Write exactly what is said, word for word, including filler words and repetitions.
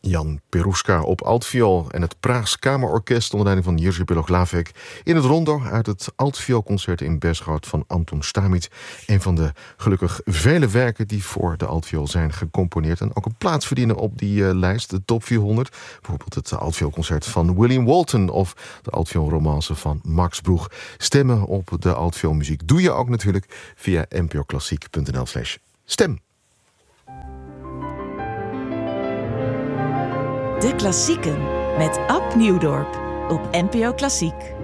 Jan Peruska op altviool en het Praags Kamerorkest onder leiding van Jerzy Belohlávek in het rondo uit het altvioolconcert in Beschot van Anton Stamić. Een van de gelukkig vele werken die voor de altviool zijn gecomponeerd en ook een plaats verdienen op die uh, lijst, de top vierhonderd. Bijvoorbeeld het altvioolconcert van William Walton of de altvioolromance van Max Broeg. Stemmen op de altvioolmuziek doe je ook natuurlijk via n p o klassiek punt n l slash stem. De Klassieken met Ab Nieuwdorp op N P O Klassiek.